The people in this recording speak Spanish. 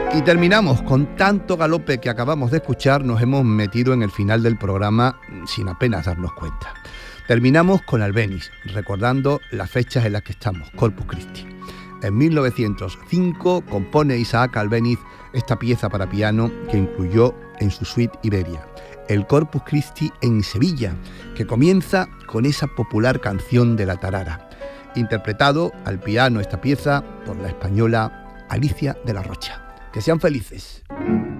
Y terminamos con tanto galope que acabamos de escuchar, nos hemos metido en el final del programa sin apenas darnos cuenta. Terminamos con Albéniz, recordando las fechas en las que estamos, Corpus Christi. En 1905 compone Isaac Albéniz esta pieza para piano que incluyó en su suite Iberia, el Corpus Christi en Sevilla, que comienza con esa popular canción de la tarara, interpretado al piano esta pieza por la española Alicia de la Rocha. Que sean felices.